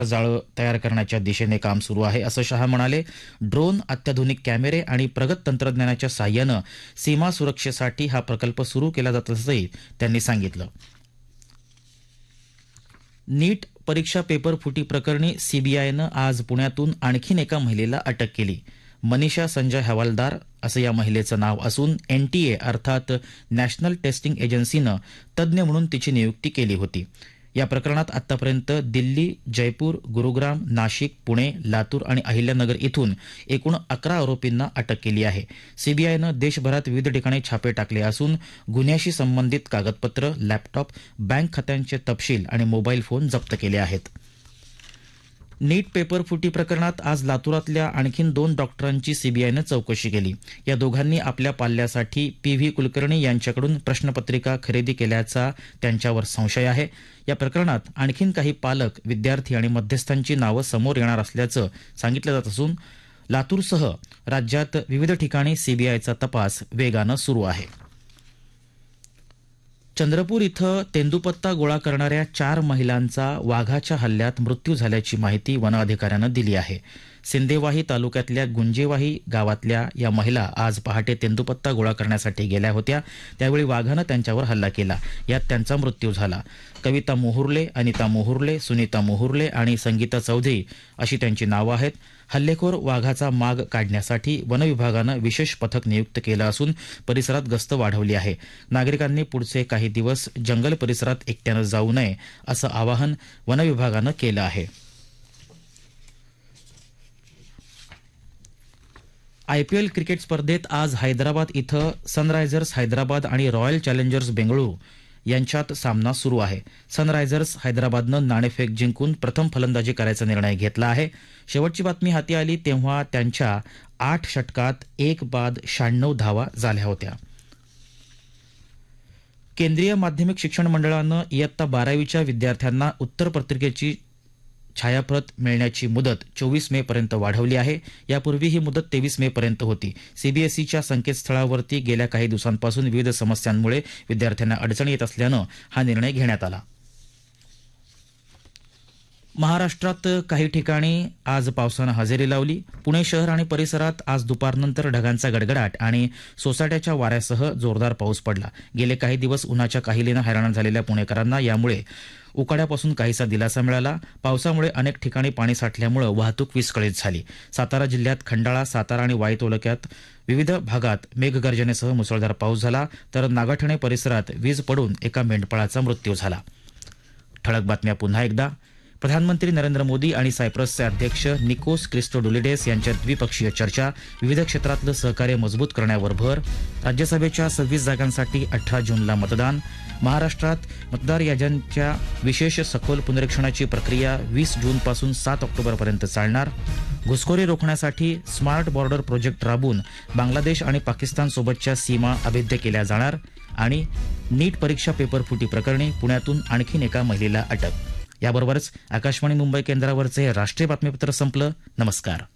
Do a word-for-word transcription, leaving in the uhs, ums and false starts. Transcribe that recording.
जाळं तयार करण्याच्या दिशेने काम सुरू आहे असं शहा म्हणाले. ड्रोन, अत्याधुनिक कॅमेरे आणि प्रगत तंत्रज्ञानाच्या साहाय्यानं सीमा सुरक्षेसाठी हा प्रकल्प सुरू केला जात असल्याचंही त्यांनी सांगितलं. नीट परीक्षा पेपर फुटी प्रकरणी सीबीआयनं आज पुण्यातून आणखीन एका महिलेला अटक केली. मनीषा संजय हवालदार असं या महिलेचं नाव असून एनटीए अर्थात नॅशनल टेस्टिंग एजन्सीनं तज्ज्ञ म्हणून तिची नियुक्ती केली होती. या प्रकरणात आतापर्यंत दिल्ली, जयपूर, गुरुग्राम, नाशिक, पुणे, लातूर आणि अहिल्यानगर इथून एकूण अकरा आरोपींना अटक केली आहे. सीबीआयनं देशभरात विविध ठिकाणी छापे टाकले असून गुन्ह्याशी संबंधित कागदपत्र, लॅपटॉप, बँक खात्यांचे तपशील आणि मोबाईल फोन जप्त केले आहेत. नीट पेपर फुटी प्रकरणात आज लातूरातल्या आणखीन दोन डॉक्टरांची सीबीआयनं चौकशी केली. या दोघांनी आपल्या पाल्यासाठी पी व्ही कुलकर्णी यांच्याकडून प्रश्नपत्रिका खरेदी केल्याचा त्यांच्यावर संशय आहे. या प्रकरणात आणखीन काही पालक, विद्यार्थी आणि मध्यस्थांची नावं समोर येणार असल्याचं सांगितलं जात असून लातूरसह राज्यात विविध ठिकाणी सीबीआयचा तपास वेगानं सुरू आहे. चंद्रपूर इथं तेंदूपत्ता गोळा करणाऱ्या चार महिलांचा वाघाच्या हल्ल्यात मृत्यू झाल्याची माहिती वन अधिकाऱ्यानं दिली आहे. सिंदेवाही तालुक्यातल्या गुंजेवाही गावातल्या या महिला आज पहाटे तेंदूपत्ता गोळा करण्यासाठी गेल्या होत्या. त्यावेळी वाघानं त्यांच्यावर हल्ला केला. यात त्यांचा मृत्यू झाला. कविता मोहुर्ले, अनिता मोहुर्ले, सुनीता मोहुर्ले आणि संगीता चौधरी अशी त्यांची नावं आहेत. हल्लेखोर वाघाचा माग काढण्यासाठी वनविभागानं विशेष पथक नियुक्त केलं असून परिसरात गस्त वाढवली आहे. नागरिकांनी पुढचे काही दिवस जंगल परिसरात एकट्यानं जाऊ नये असं आवाहन वनविभागानं केलं आहे. आयपीएल क्रिकेट स्पर्धेत आज हैदराबाद इथं सनरायझर्स हैदराबाद आणि रॉयल चॅलेंजर्स बेंगळुरू यांच्यात सामना सुरू आहे. सनरायझर्स हैदराबादनं नाणेफेक जिंकून प्रथम फलंदाजी करायचा निर्णय घेतला आहे. शेवटची बातमी हाती आली तेव्हा त्यांच्या आठ षटकात एक बाद शहाण्णव धावा झाल्या होत्या. केंद्रीय माध्यमिक शिक्षण मंडळानं इयत्ता बारावीच्या विद्यार्थ्यांना उत्तरपत्रिकेची छायाप्रत मिळण्याची मुदत चोवीस मे पर्यंत वाढवली आहे. यापूर्वी ही मुदत तेवीस मे पर्यंत होती. सीबीएसईच्या संकेतस्थळावरती गेल्या काही दिवसांपासून विविध समस्यांमुळे विद्यार्थ्यांना अडचणी येत असल्यानं हा निर्णय घेण्यात आला. महाराष्ट्रात काही ठिकाणी आज पावसानं हजेरी लावली. पुणे शहर आणि परिसरात आज दुपारनंतर ढगांचा गडगडाट आणि सोसाट्याच्या वाऱ्यासह जोरदार पाऊस पडला. गेले काही दिवस उन्हाच्या काहिलीनं हैराण झालेल्या पुणेकरांना यामुळे उकाड्यापासून काहीसा दिलासा मिळाला. पावसामुळे अनेक ठिकाणी पाणी साठल्यामुळे वाहतूक विस्कळीत झाली. सातारा जिल्ह्यात खंडाळा, सातारा आणि वाई तालुक्यात विविध भागात मेघगर्जनेसह मुसळधार पाऊस झाला तर नागाठणे परिसरात वीज पडून एका मेंढपाळाचा मृत्यू झाला. ठळक बातम्या पुन्हा एकदा. प्रधानमंत्री नरेंद्र मोदी आणि सायप्रसचे अध्यक्ष निकोस क्रिस्टोडोलिडेस यांच्यात द्विपक्षीय चर्चा. विविध क्षेत्रातलं सहकार्य मजबूत करण्यावर भर. राज्यसभेच्या सव्वीस जागांसाठी अठरा जूनला मतदान. महाराष्ट्रात मतदार याद्यांच्या विशेष सखोल पुनरीक्षणाची प्रक्रिया वीस जूनपासून सात ऑक्टोबरपर्यंत चालणार. घुसखोरी रोखण्यासाठी स्मार्ट बॉर्डर प्रोजेक्ट राबवून बांगलादेश आणि पाकिस्तानसोबतच्या सीमा अभेद्य केल्या जाणार. आणि नीट परीक्षा पेपर फुटी प्रकरणी पुण्यातून आणखीन एका महिलेला अटक. याबरोबरच आकाशवाणी मुंबई केंद्रावरचे राष्ट्रीय बातमीपत्र संपलं. नमस्कार.